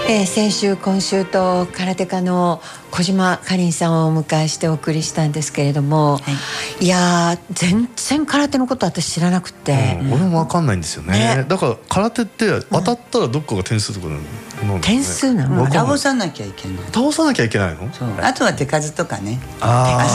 先週今週と空手家の小島かりんさんをお迎えしてお送りしたんですけれども、はい、いや全然空手のこと私知らなくて、 俺も分かんないんですよ ね。だから空手って当たったらどっかが点数とかなの、ね、 点数なの？ 倒さなきゃいけない。 倒さなきゃいけないの？ そう、あとは手数とかね。